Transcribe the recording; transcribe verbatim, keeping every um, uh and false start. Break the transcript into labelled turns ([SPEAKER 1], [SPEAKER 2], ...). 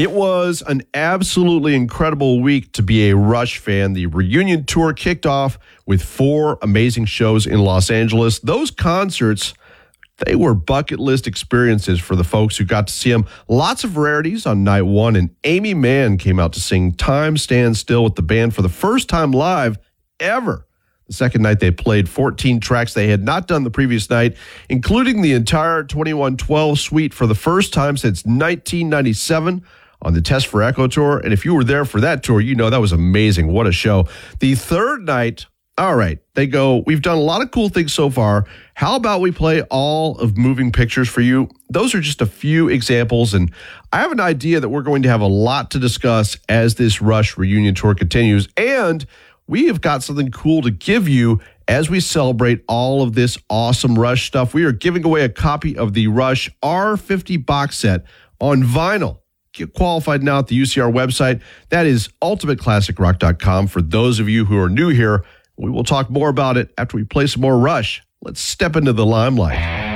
[SPEAKER 1] It was an absolutely incredible week to be a Rush fan. The reunion tour kicked off with four amazing shows in Los Angeles. Those concerts, they were bucket list experiences for the folks who got to see them. Lots of rarities on night one, and Aimee Mann came out to sing Time Stands Still with the band for the first time live ever. The second night, they played fourteen tracks they had not done the previous night, including the entire twenty-one twelve suite for the first time since nineteen ninety-seven on the Test for Echo tour. And if you were there for that tour, you know that was amazing. What a show. The third night, all right, they go, we've done a lot of cool things so far. How about we play all of Moving Pictures for you? Those are just a few examples, and I have an idea that we're going to have a lot to discuss as this Rush reunion tour continues, and we have got something cool to give you as we celebrate all of this awesome Rush stuff. We are giving away a copy of the Rush R fifty box set on vinyl. Get qualified now at the U C R website. That is ultimate classic rock dot com. For those of you who are new here, we will talk more about it after we play some more Rush. Let's step into the limelight.